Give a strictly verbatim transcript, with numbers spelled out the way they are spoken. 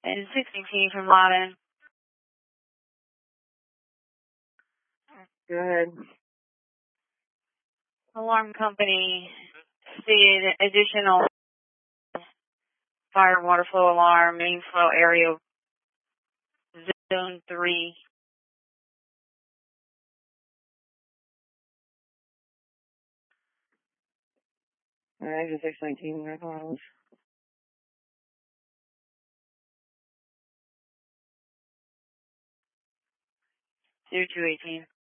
And six eighteen from Loudon. Good. Alarm company stated additional fire water flow alarm, main flow area, zone three. Alright, six nineteen, where calls? zero two eighteen.